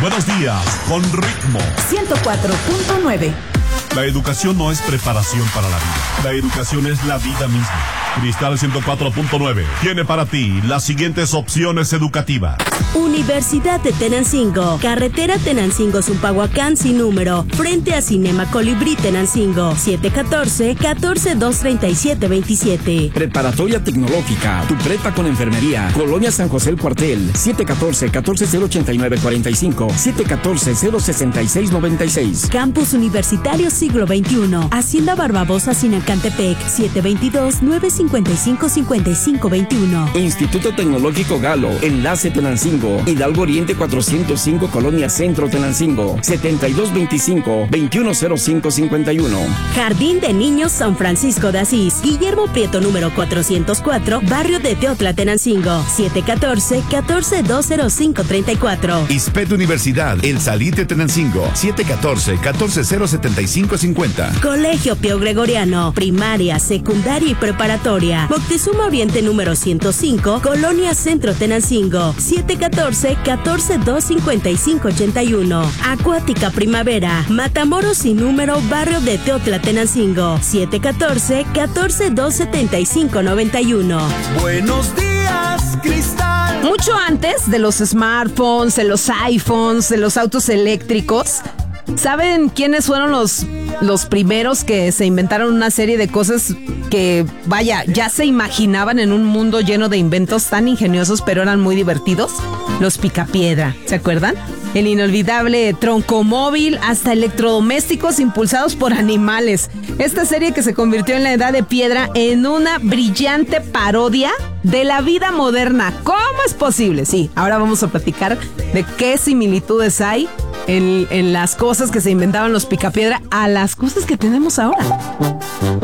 Buenos días, con ritmo. 104.9. La educación no es preparación para la vida. La educación es la vida misma. Cristal 104.9 tiene para ti las siguientes opciones educativas. Universidad de Tenancingo, carretera Tenancingo-Zumpahuacán sin número, frente a Cinema Colibrí Tenancingo, 714-14-237-27. Preparatoria Tecnológica, tu prepa con enfermería, Colonia San José el Cuartel, 714-14-089-45, 714-066-96. Campus Universitario Siglo XXI, Hacienda Barbabosa Sinacantepec, 722-955-5521. Instituto Tecnológico Galo, Enlace Tenancingo, Hidalgo Oriente 405, Colonia Centro Tenancingo, 7225-210551. Jardín de Niños San Francisco de Asís, Guillermo Prieto número 404, Barrio de Teotla Tenancingo, 714-14-205-34. ISPET Universidad, El Salite Tenancingo, 714-14-075-50. Colegio Pío Gregoriano, primaria, secundaria y preparatoria, Moctezuma Oriente número 105, Colonia Centro Tenancingo, 714-14-255-81. Acuática Primavera, Matamoros sin número, Barrio de Teotla Tenancingo, 714-14-275-91. Buenos días, Cristal. Mucho antes de los smartphones, de los iPhones, de los autos eléctricos, ¿saben quiénes fueron los primeros que se inventaron una serie de cosas que, vaya, ya se imaginaban en un mundo lleno de inventos tan ingeniosos, pero eran muy divertidos? Los Picapiedra, ¿se acuerdan? El inolvidable troncomóvil, hasta electrodomésticos impulsados por animales. Esta serie que se convirtió en la Edad de Piedra en una brillante parodia de la vida moderna. ¿Cómo es posible? Sí, ahora vamos a platicar de qué similitudes hay en las cosas que se inventaban los Picapiedra a las cosas que tenemos ahora.